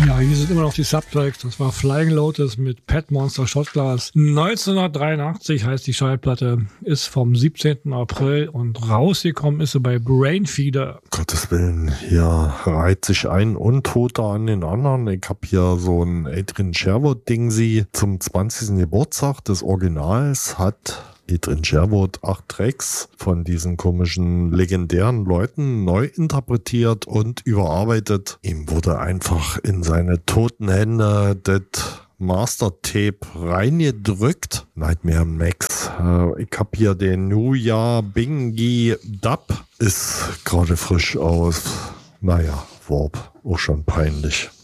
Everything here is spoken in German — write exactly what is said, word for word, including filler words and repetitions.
Ja, hier sind immer noch die Subtracks. Das war Flying Lotus mit Pet Monster Shotglass. neunzehnhundertdreiundachtzig heißt die Schallplatte, ist vom siebzehnten April und rausgekommen ist sie bei Brainfeeder. Gottes Willen, hier reiht sich ein Untoter an den anderen. Ich habe hier so ein Adrian Sherwood-Ding. Sie zum zwanzigsten Geburtstag des Originals hat Adrian Sherwood acht Tracks von diesen komischen, legendären Leuten neu interpretiert und überarbeitet. Ihm wurde einfach in seine toten Hände das Master-Tape reingedrückt. Nightmare Max. Äh, ich habe hier den New Year Bingy Dub. Ist gerade frisch aus. Naja, Warp. Auch schon peinlich.